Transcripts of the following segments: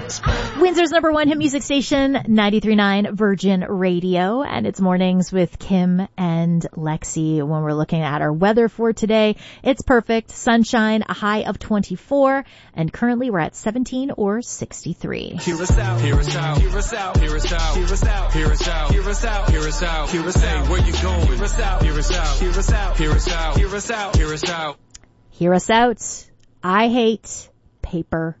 Windsor's number one hit music station, 93.9 Virgin Radio, and it's mornings with Kim and Lexi. When we're looking at our weather for today, it's perfect. Sunshine, a high of 24, and currently we're at 17 or 63. Hear us out, hear us out, hear us out, hear us out, hear us out, hear us out, hear us out, hear us out, hear us out, where you going? Hear us out, hear us out, hear us out, hear us out, hear us out, hear us out. Hear us out. I hate paper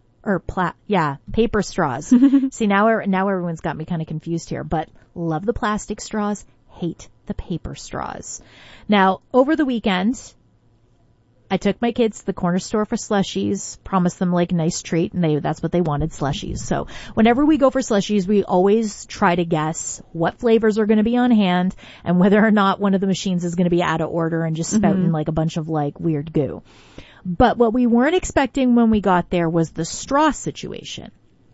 paper straws. See, now everyone's got me kind of confused here, but love the plastic straws, hate the paper straws. Now, over the weekend, I took my kids to the corner store for slushies, promised them like a nice treat, and that's what they wanted, slushies. So whenever we go for slushies, we always try to guess what flavors are going to be on hand and whether or not one of the machines is going to be out of order and just spouting like a bunch of like weird goo. But what we weren't expecting when we got there was the straw situation.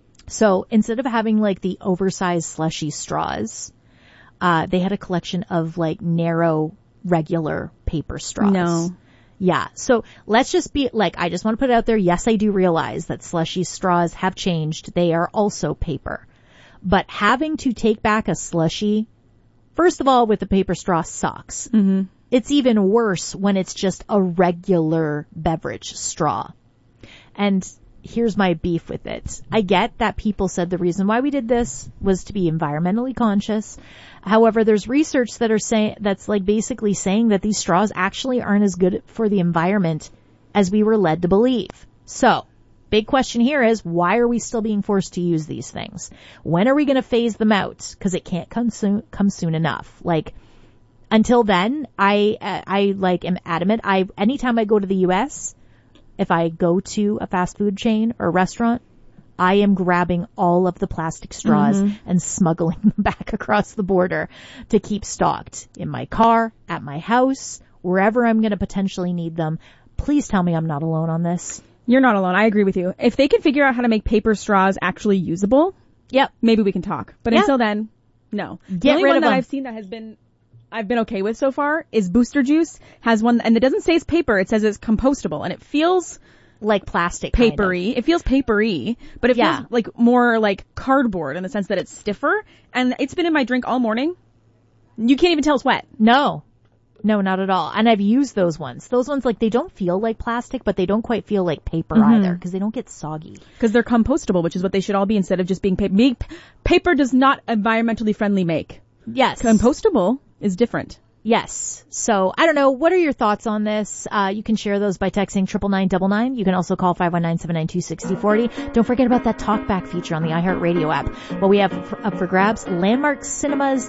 So instead of having like the oversized slushy straws, they had a collection of like narrow, regular paper straws. No. Yeah. So let's just be like, I just want to put it out there. Yes, I do realize that slushy straws have changed. They are also paper. But having to take back a slushy, first of all, with the paper straw sucks. Mm-hmm. It's even worse when it's just a regular beverage straw. And here's my beef with it. I get that people said the reason why we did this was to be environmentally conscious. However, there's research that's like basically saying that these straws actually aren't as good for the environment as we were led to believe. So, big question here is, why are we still being forced to use these things? When are we going to phase them out? Because it can't come soon enough. Like, until then, I am adamant. Anytime I go to the U.S., if I go to a fast food chain or restaurant, I am grabbing all of the plastic straws and smuggling them back across the border to keep stocked in my car, at my house, wherever I'm going to potentially need them. Please tell me I'm not alone on this. You're not alone. I agree with you. If they can figure out how to make paper straws actually usable, yep, maybe we can talk. But until then, no. The only one that I've seen that I've been okay with so far is Booster Juice has one, and it doesn't say it's paper, it says it's compostable, and it feels like plastic, papery. Kind of. It feels papery, but it feels like more like cardboard in the sense that it's stiffer, and it's been in my drink all morning. You can't even tell it's wet. No, not at all. And I've used those ones. Those ones, like, they don't feel like plastic, but they don't quite feel like paper either, because they don't get soggy. Because they're compostable, which is what they should all be instead of just being paper. Paper does not environmentally friendly make. Yes. Compostable is different. Yes. So, I don't know. What are your thoughts on this? You can share those by texting 99999. You can also call 519-792-6040. Don't forget about that talkback feature on the iHeartRadio app. What we have up for grabs, Landmark Cinemas